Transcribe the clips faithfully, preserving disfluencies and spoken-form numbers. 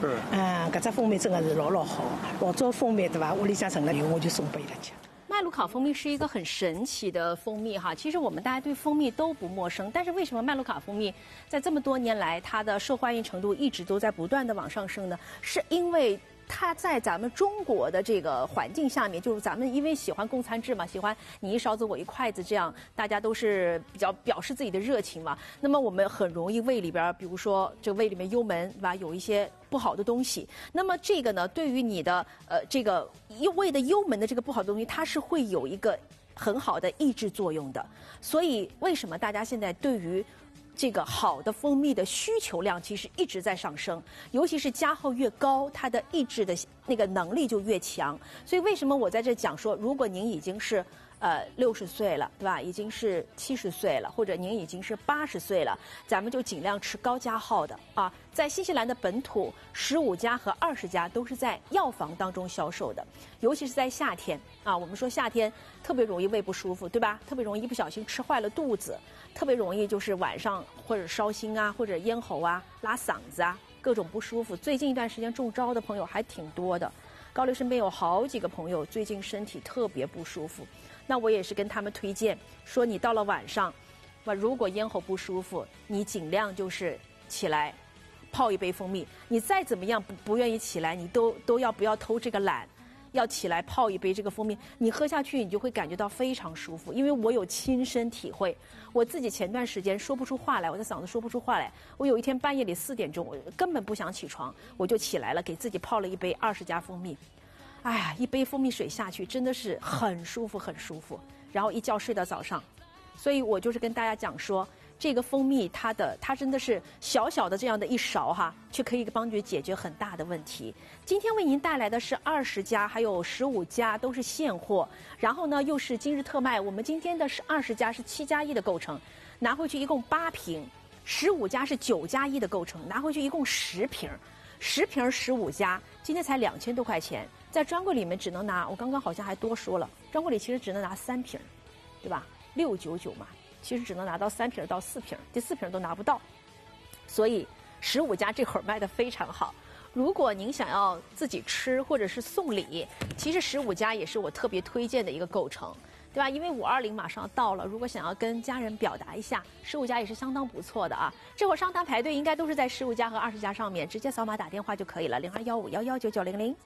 是。 嗯，搿只蜂蜜真的是老老好，老早蜂蜜对吧？屋里向剩了有我就送拨伊拉吃。 麦卢卡蜂蜜是一个很神奇的蜂蜜哈，其实我们大家对蜂蜜都不陌生，但是为什么麦卢卡蜂蜜在这么多年来它的受欢迎程度一直都在不断的往上升呢？是因为它在咱们中国的这个环境下面，就是咱们因为喜欢共餐制嘛，喜欢你一勺子我一筷子，这样大家都是比较表示自己的热情嘛。那么我们很容易胃里边，比如说这个胃里面幽门，对吧？有一些不好的东西。那么这个呢，对于你的呃这个胃的幽门的这个不好的东西，它是会有一个很好的抑制作用的。所以为什么大家现在对于这个好的蜂蜜的需求量其实一直在上升，尤其是加号越高，它的抑制的那个能力就越强。所以为什么我在这讲说，如果您已经是呃六十岁了，对吧？已经是七十岁了，或者您已经是八十岁了，咱们就尽量吃高加号的啊。在新西兰的本土，十五加和二十加都是在药房当中销售的，尤其是在夏天啊。我们说夏天特别容易胃不舒服，对吧？特别容易一不小心吃坏了肚子，特别容易就是晚上或者烧心啊，或者咽喉啊、拉嗓子啊，各种不舒服。最近一段时间中招的朋友还挺多的，高丽身边有好几个朋友最近身体特别不舒服。那我也是跟他们推荐说，你到了晚上，如果咽喉不舒服，你尽量就是起来泡一杯蜂蜜。你再怎么样不不愿意起来，你都都要不要偷这个懒，要起来泡一杯这个蜂蜜。你喝下去，你就会感觉到非常舒服。因为我有亲身体会，我自己前段时间说不出话来，我的嗓子说不出话来。我有一天半夜里四点钟，我根本不想起床，我就起来了，给自己泡了一杯二十加蜂蜜。哎呀，一杯蜂蜜水下去，真的是很舒服，很舒服。然后一觉睡到早上，所以我就是跟大家讲说，这个蜂蜜它的它真的是小小的这样的一勺哈，却可以帮你解决很大的问题。今天为您带来的是二十加，还有十五加，都是现货。然后呢，又是今日特卖。我们今天的是二十加是七加一的构成，拿回去一共八瓶；十五加是九加一的构成，拿回去一共十瓶。十瓶十五加，今天才两千多块钱，在专柜里面只能拿，我刚刚好像还多说了，专柜里其实只能拿三瓶，对吧？六九九嘛，其实只能拿到三瓶到四瓶，第四瓶都拿不到。所以十五加这会儿卖的非常好。如果您想要自己吃或者是送礼，其实十五加也是我特别推荐的一个构成。对吧？因为五二零马上到了，如果想要跟家人表达一下，十五加也是相当不错的啊。这会儿商谈排队应该都是在十五加和二十加上面，直接扫码打电话就可以了，零二幺五幺幺九九零零。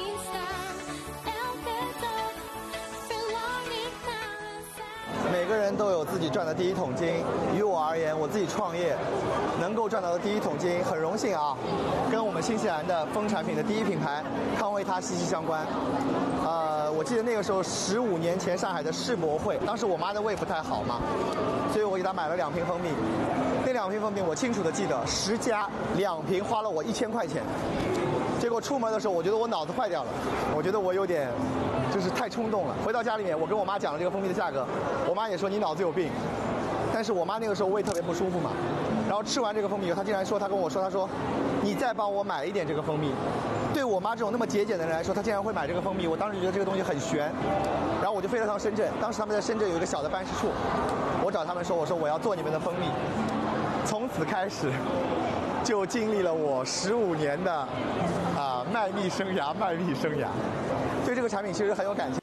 每个人都有自己赚的第一桶金。于我而言，我自己创业能够赚到的第一桶金，很荣幸啊，跟我们新西兰的蜂产品的第一品牌康维他息息相关。呃，我记得那个时候十五年前上海的世博会，当时我妈的胃不太好嘛，所以我给她买了两瓶蜂蜜。那两瓶蜂蜜我清楚的记得，十加两瓶花了我一千块钱。结果出门的时候，我觉得我脑子坏掉了，我觉得我有点就是太冲动了。回到家里面，我跟我妈讲了这个蜂蜜的价格，我妈也说你脑子有病。但是我妈那个时候胃特别不舒服嘛，然后吃完这个蜂蜜以后，她竟然说，她跟我说，她说你再帮我买一点这个蜂蜜。对我妈这种那么节俭的人来说，她竟然会买这个蜂蜜，我当时觉得这个东西很悬。然后我就飞了趟深圳，当时他们在深圳有一个小的办事处，我找他们说，我说我要做你们的蜂蜜。从此开始就经历了我十五年的啊卖蜜生涯，卖蜜生涯，对这个产品其实很有感情。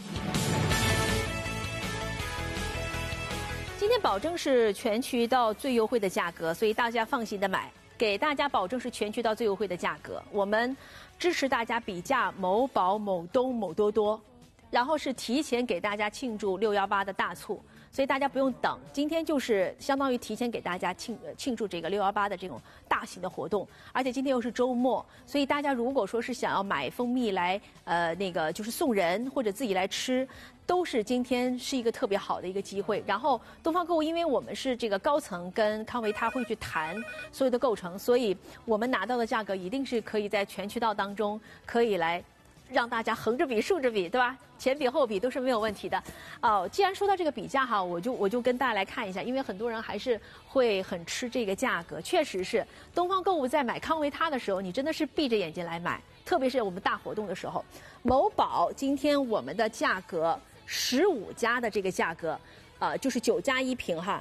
今天保证是全渠道最优惠的价格，所以大家放心的买，给大家保证是全渠道最优惠的价格。我们支持大家比价某宝、某东、某多多，然后是提前给大家庆祝六幺八的大促。所以大家不用等，今天就是相当于提前给大家庆庆祝这个六幺八的这种大型的活动，而且今天又是周末，所以大家如果说是想要买蜂蜜来呃那个就是送人或者自己来吃，都是今天是一个特别好的一个机会。然后东方购物，因为我们是这个高层跟康维他会去谈所有的构成，所以我们拿到的价格一定是可以在全渠道当中可以来让大家横着比竖着比，对吧？前比后比都是没有问题的。哦，既然说到这个比价哈，我就我就跟大家来看一下，因为很多人还是会很吃这个价格。确实是，东方购物在买康维他的时候，你真的是闭着眼睛来买，特别是我们大活动的时候。某宝今天我们的价格十五加的这个价格，呃，就是九加一瓶哈，